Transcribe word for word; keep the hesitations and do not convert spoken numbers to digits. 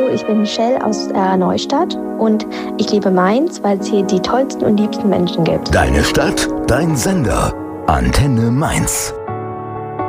ich bin Michelle aus äh, Neustadt und ich liebe Mainz, weil es hier die tollsten und liebsten Menschen gibt. Deine Stadt, dein Sender. Antenne Mainz.